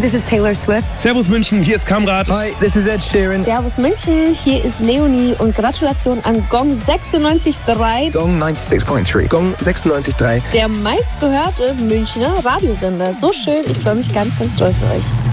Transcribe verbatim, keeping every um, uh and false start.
this is Taylor Swift. Servus München, hier ist Kamrat. Hi, this is Ed Sheeran. Servus München, hier ist Leonie und Gratulation an Gong sechsundneunzig Komma drei. Gong neunundsechzig Komma drei. Gong sechsundneunzig Komma drei. Der meistgehörte Münchner Radiosender. So schön, ich freue mich ganz, ganz doll für euch.